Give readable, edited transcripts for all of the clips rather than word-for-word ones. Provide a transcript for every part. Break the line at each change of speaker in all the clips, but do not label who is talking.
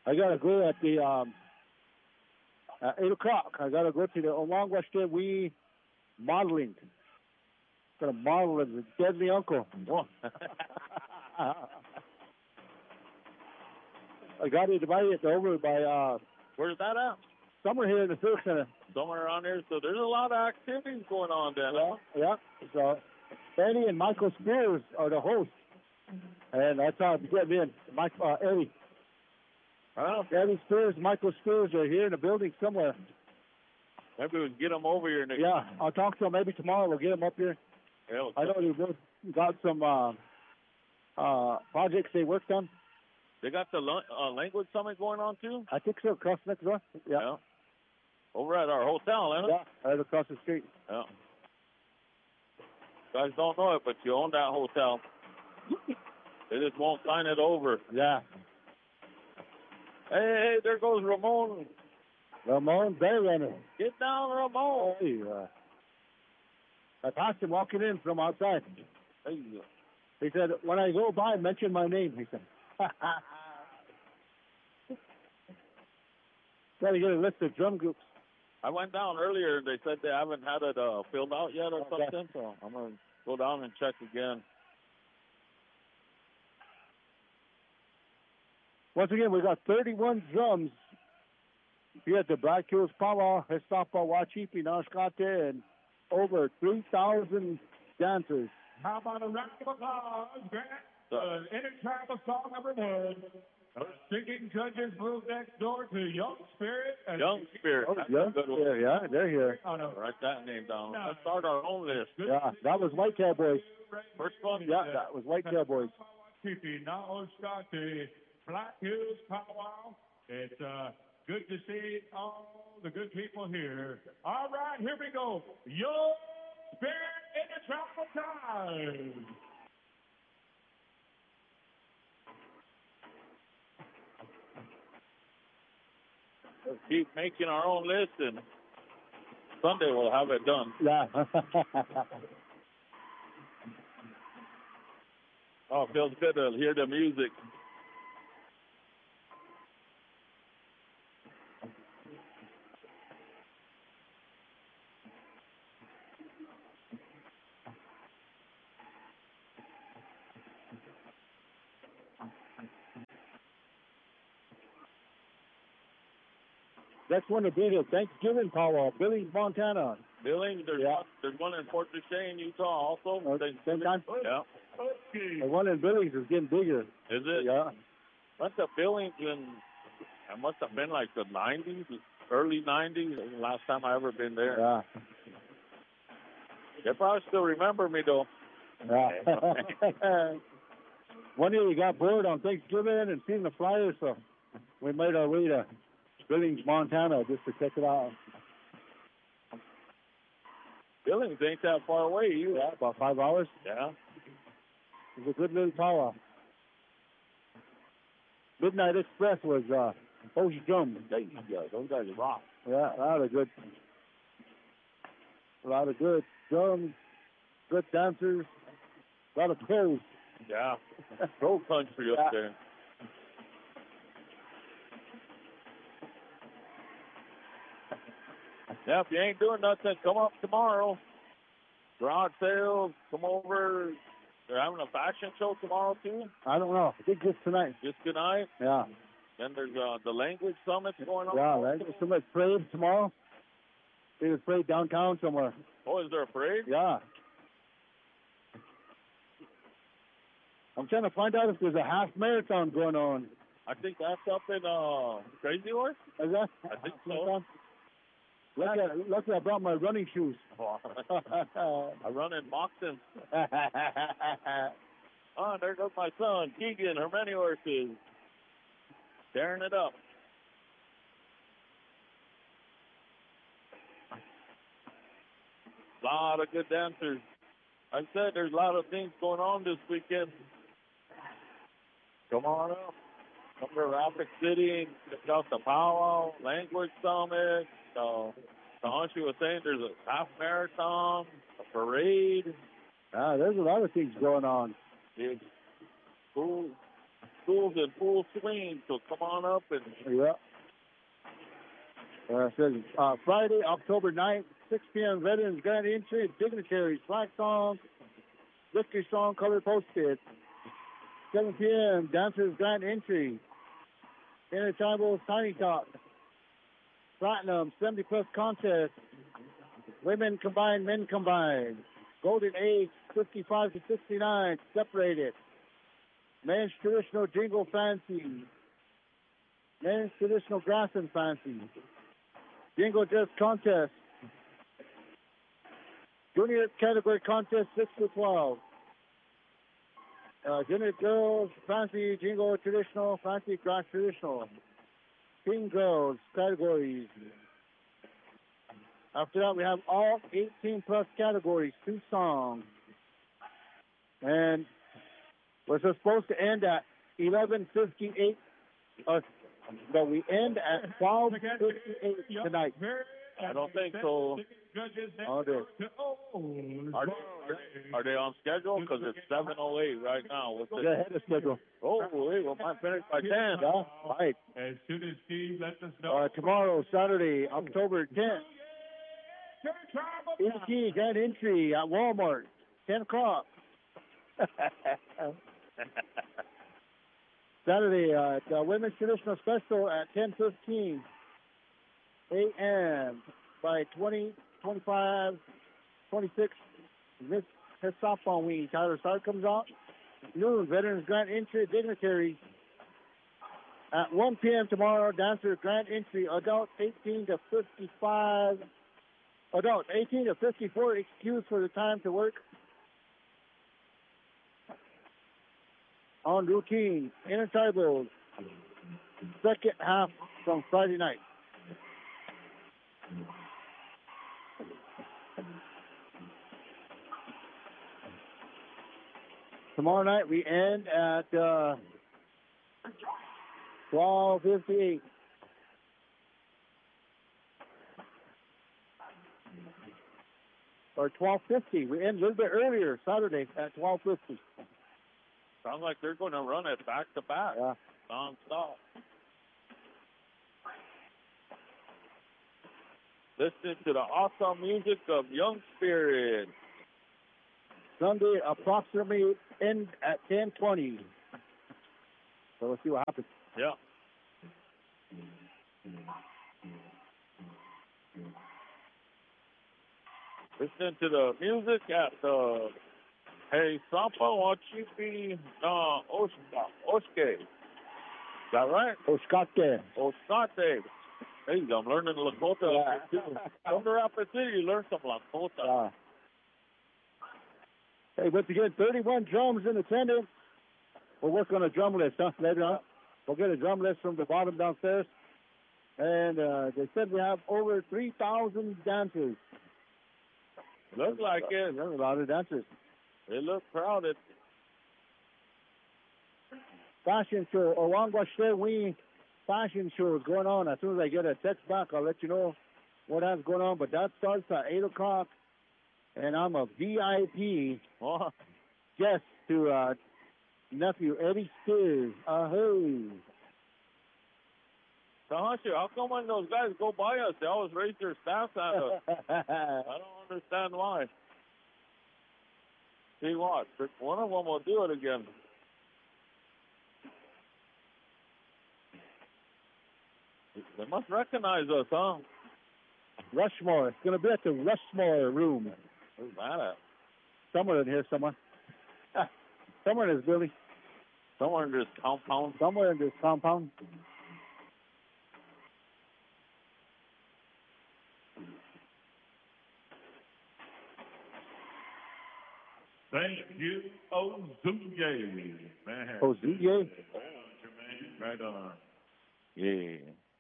I gotta go at the at 8 o'clock. I gotta go to the Oman West We modeling. Gonna model as a deadly uncle. I got invited over by
Where's that at?
somewhere here in the Civic Center.
Somewhere around here. So there's a lot of activities going on then.
Yeah. So Eddie and Michael Spears are the hosts. And that's how I get in. Eddie. Eddie Spears, Michael Spears are here in the building somewhere.
Maybe we can get them over here next.
Yeah, I'll talk to them maybe tomorrow. We'll get them up here.
Yeah,
I know they got some projects they worked on.
They got the language summit going on too?
I think so, across next door. Yeah.
Over at our hotel, isn't it?
Yeah, right across the street.
Yeah. Guys don't know it, but you own that hotel. They just won't sign it over.
Yeah.
Hey, there goes Ramon.
Ramon Bayrunner.
Get down, Ramon.
Hey, I passed him walking in from outside.
Hey.
He said, when I go by, mention my name, he said. Got to get a list of drum groups.
I went down earlier, and they said they haven't had it filled out yet or something, so I'm going to go down and check again.
Once again, we got 31 drums here at the Black Hills Powwow, Hestapa Wachipi, Nashkate, and over 3,000 dancers.
How about a round of applause, Grant? Intertribal song number 1. Those singing judges move next door to Young Spirit.
Young Spirit.
Oh, Young Spirit, yeah, they're here.
Oh, no.
Write that name down. Let's start our own list.
Yeah, that was White Cowboys.
First one?
Yeah, that was White Cowboys.
Nashkate, Black Hills Powwow. It's good to see all the good people here. All right, here we go. Young Spirit in the tropical time.
Let's keep making our own list, and Sunday we'll have it done.
Yeah.
Oh, it feels good to hear the music.
That's one to be the Thanksgiving powwow, Billings, Montana.
Billings, there's one in Fort Duchesne, Utah also.
Same time?
Yeah.
Okay.
The one in Billings is getting bigger.
Is it?
Yeah.
Went to Billings in, it must have been like the 90s, early 90s, the last time I ever been there.
Yeah.
They probably still remember me, though.
Yeah. One year we got bored on Thanksgiving and seen the flyers, so we made our way to Billings, Montana, just to check it out.
Billings ain't that far away, you.
Yeah, about 5 hours.
Yeah.
It's a good little powwow. Midnight Express was Holy Drum.
Those guys rock.
Yeah, a lot of good drums, good dancers, a lot of pros.
Yeah. Pro country up there. Yeah, if you ain't doing nothing, come up tomorrow. Garage sales, come over. They're having a fashion show tomorrow, too.
I don't know. I think just tonight.
Just tonight.
Yeah.
Then there's the language summit going on.
Yeah, language summit parade tomorrow. There's a parade downtown somewhere.
Oh, is there a parade?
Yeah. I'm trying to find out if there's a half marathon going on.
I think that's up in Crazy Horse.
Is that?
I think so.
Lucky I brought my running shoes.
I run in boxing. Oh, there goes my son, Keegan, her many horses. Tearing it up. A lot of good dancers. I said there's a lot of things going on this weekend. Come on up. Come to Rapid City, check out the powwow, language summit. She was saying there's a half marathon, a parade.
There's a lot of things going on.
Big school. school's in full swing, so come on up and
Yeah. Says, Friday, October 9th, 6 p.m., Veterans Grand Entry, Dignitaries, Flag Song, Victory Song, Color Posted. 7 p.m., Dancers Grand Entry, Intertribal Tiny Talk, Platinum, 70-plus contest, Women combined, men combined, Golden Age, 55 to 69, separated. Men's Traditional Jingle Fancy, Men's Traditional Grass and Fancy, Jingle Dress Contest, Junior Category Contest 6 to 12. Junior Girls, Fancy, Jingle Traditional, Fancy, Grass Traditional. Teen Girls categories. After that, we have all 18-plus categories, 2 songs. And we're supposed to end at 11:58. But we end at 12:58 tonight.
I don't think so. Are they on schedule? Because it's 7:08 right now.
They're ahead of schedule.
Oh, wait, we might finish by 10.
Yeah, right.
As soon as Steve lets us know.
Tomorrow, Saturday, October 10th. ET Grand Entry at Walmart, 10 o'clock. Saturday, Women's Traditional Special at 10:15 a.m. by 20, 25, 26. His softball wing. Tyler Stark comes out. Noon, Veterans Grand Entry, Dignitaries. At 1 p.m. tomorrow, Dancers Grand Entry, adult 18 to 55. Adult 18 to 54, excused for the time to work. On routine, Intertribals, second half from Friday night. Tomorrow night we end at 12:58. Or 12:50. We end a little bit earlier Saturday at 12:50.
Sounds like they're going to run it back to back, non-stop. Listen to the awesome music of Young Spirit.
Sunday, approximately end at 10:20. So let's see what happens.
Yeah. Listening to the music at the Hey Sampa Wachipi Oshke. Is that right?
Oshkate.
Oshkate. There you go. I'm learning Lakota. Too. Come to Rapid City, you learn some Lakota.
Hey, once again, 31 drums in attendance. We'll work on a drum list later on. We'll get a drum list from the bottom downstairs. And they said we have over 3,000 dancers.
Looks like it.
There's a lot of dancers.
They look crowded.
Fashion show, Owangwa Shrewi fashion show is going on. As soon as I get a text back, I'll let you know what has going on. But that starts at 8 o'clock. And I'm a VIP guest to nephew Eddie Spears. Ahoo.
Tahashi, how come when those guys go by us, they always raise their staffs at us? I don't understand why. See what? One of them will do it again. They must recognize us, huh?
Rushmore. It's going to be at the Rushmore room.
Who's that at?
Somewhere in here, somewhere. Somewhere in this building.
Somewhere in this compound.
Somewhere in this compound.
Thank you, Ozuye. Man.
Ozuye?
Right on.
Yeah.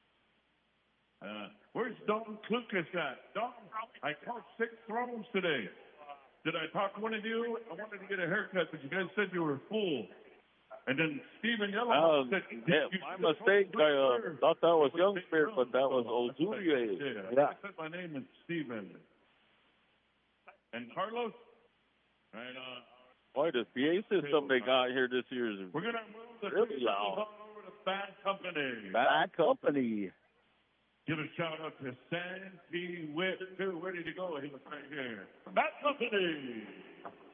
Where's Don Klukas at? Don, I caught 6 throws today. Did I talk to one of you? I wanted to get a haircut, but you guys said you were full. And then Stephen Yellow said,
my mistake. I thought that was Young Spirit, but that was Ozuye.
Yeah. I said my name is Stephen. And Carlos? Right on.
Boy, this PA system they got here this year is
We're going to move the
really
crystals
loud.
all over to Bad Company.
Bad Company.
Give a shout out to Sandy Whip, too. Where did he go? He was right here. Bad Company.